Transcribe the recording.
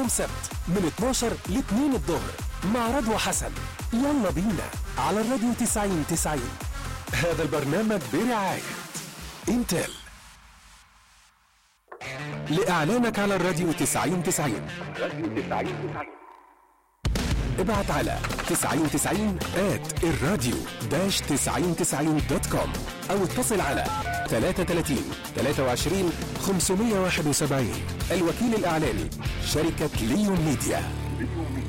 يوم سبت من 12 ل 2 الظهر مع رضوى حسن. يلا بينا على الراديو 90-90. هذا البرنامج برعاية انتل. لإعلانك على الراديو 90-90 ابعت على 9090@الراديو-9090.com أو اتصل على 33 23 571. الوكيل الإعلاني شركة ليون ميديا.